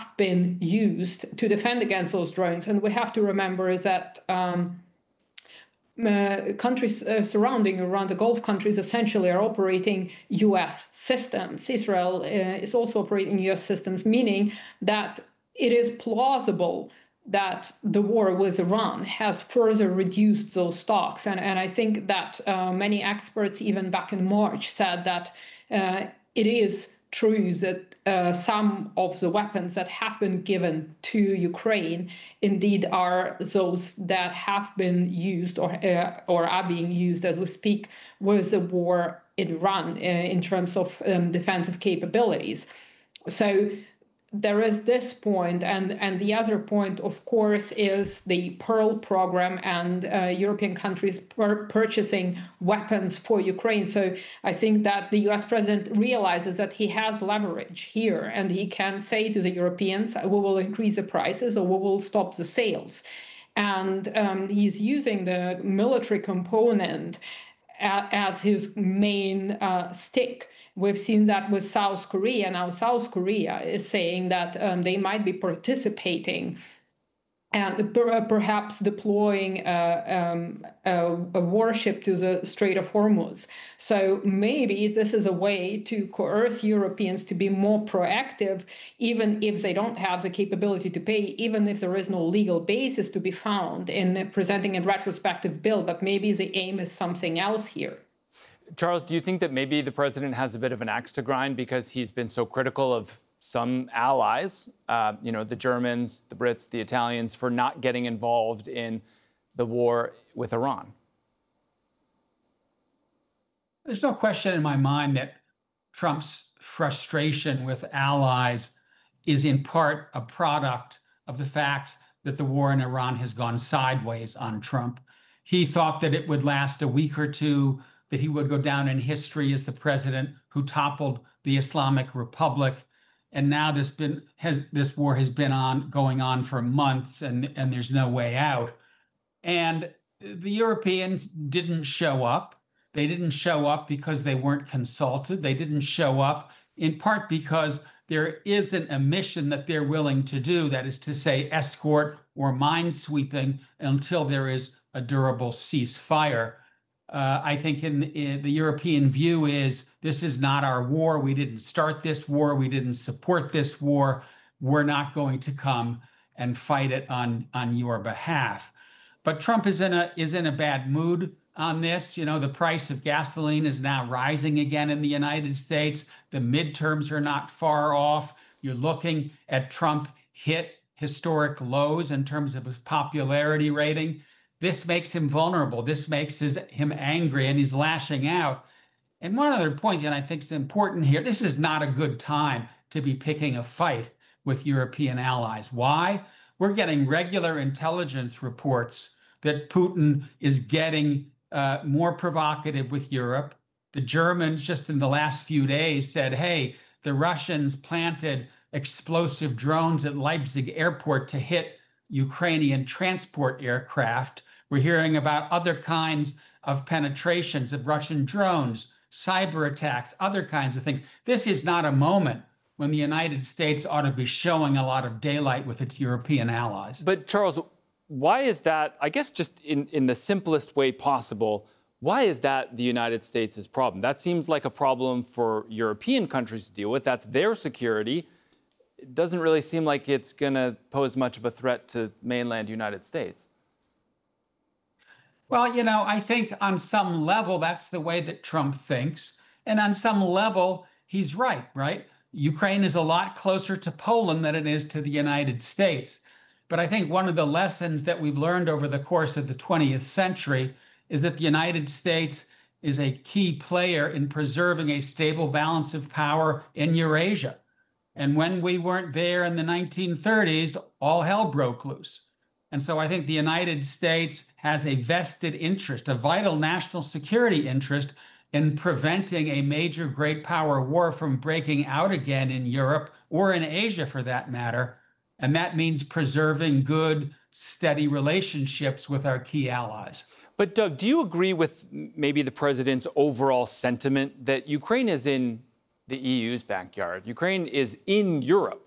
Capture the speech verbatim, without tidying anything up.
have been used to defend against those drones. And we have to remember is that um, uh, countries uh, surrounding around the Gulf countries essentially are operating U S systems. Israel uh, is also operating U S systems, meaning that it is plausible that the war with Iran has further reduced those stocks. And, and I think that uh, many experts, even back in March, said that uh, it is true that uh, some of the weapons that have been given to Ukraine indeed are those that have been used or, uh, or are being used as we speak with the war in Iran uh, in terms of um, defensive capabilities. So there is this point, and, and the other point, of course, is the Pearl program and uh, European countries pur purchasing weapons for Ukraine. So I think that the U S president realizes that he has leverage here, and he can say to the Europeans, we will increase the prices or we will stop the sales. And um, he's using the military component as his main uh, stick. We've seen that with South Korea. Now South Korea is saying that um, they might be participating and per perhaps deploying a, um, a, a warship to the Strait of Hormuz. So maybe this is a way to coerce Europeans to be more proactive, even if they don't have the capability to pay, even if there is no legal basis to be found in presenting a retrospective bill. But maybe the aim is something else here. Charles, do you think that maybe the president has a bit of an axe to grind because he's been so critical of some allies, uh, you know, the Germans, the Brits, the Italians, for not getting involved in the war with Iran? There's no question in my mind that Trump's frustration with allies is in part a product of the fact that the war in Iran has gone sideways on Trump. He thought that it would last a week or two, that he would go down in history as the president who toppled the Islamic Republic. And now this been has this war has been on going on for months, and, and there's no way out. And the Europeans didn't show up. They didn't show up because they weren't consulted. They didn't show up in part because there isn't a mission that they're willing to do, that is to say, escort or minesweeping until there is a durable ceasefire. Uh, I think in, in the European view is this is not our war. We didn't start this war. We didn't support this war. We're not going to come and fight it on, on your behalf. But Trump is in a is in a bad mood on this. You know, the price of gasoline is now rising again in the United States. The midterms are not far off. You're looking at Trump hit historic lows in terms of his popularity rating. This makes him vulnerable. This makes his, him angry, and he's lashing out. And one other point that I think is important here, this is not a good time to be picking a fight with European allies. Why? We're getting regular intelligence reports that Putin is getting uh, more provocative with Europe. The Germans just in the last few days said, hey, the Russians planted explosive drones at Leipzig airport to hit Ukrainian transport aircraft. We're hearing about other kinds of penetrations of Russian drones, cyber attacks, other kinds of things. This is not a moment when the United States ought to be showing a lot of daylight with its European allies. But Charles, why is that, I guess just in, in the simplest way possible, why is that the United States' problem? That seems like a problem for European countries to deal with. That's their security. It doesn't really seem like it's going to pose much of a threat to mainland United States. Well, you know, I think on some level, that's the way that Trump thinks. And on some level, he's right, right? Ukraine is a lot closer to Poland than it is to the United States. But I think one of the lessons that we've learned over the course of the twentieth century is that the United States is a key player in preserving a stable balance of power in Eurasia. And when we weren't there in the nineteen thirties, all hell broke loose. And so I think the United States has a vested interest, a vital national security interest in preventing a major great power war from breaking out again in Europe or in Asia for that matter. And that means preserving good, steady relationships with our key allies. But Doug, do you agree with maybe the president's overall sentiment that Ukraine is in the E U's backyard? Ukraine is in Europe.